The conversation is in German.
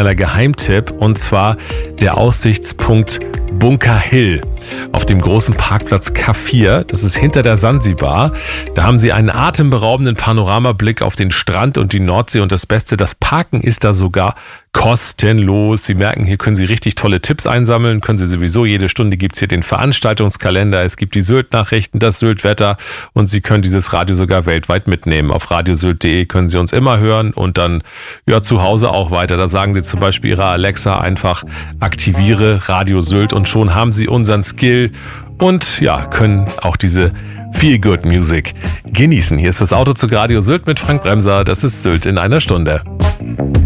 kleiner Geheimtipp, und zwar der Aussichtspunkt Bunker Hill auf dem großen Parkplatz K4. Das ist hinter der Sansibar. Da haben Sie einen atemberaubenden Panoramablick auf den Strand und die Nordsee, und das Beste, das Parken ist da sogar kostenlos. Sie merken, hier können Sie richtig tolle Tipps einsammeln, können Sie sowieso. Jede Stunde gibt's hier den Veranstaltungskalender, es gibt die Sylt-Nachrichten, das Sylt-Wetter, und Sie können dieses Radio sogar weltweit mitnehmen. Auf radiosylt.de können Sie uns immer hören und dann zu Hause auch weiter. Da sagen Sie zum Beispiel Ihrer Alexa einfach, aktiviere Radio Sylt, und schon haben Sie unseren Skill und können auch diese Feel-Good-Music genießen. Hier ist das Auto zu Radio Sylt mit Frank Bremser. Das ist Sylt in einer Stunde.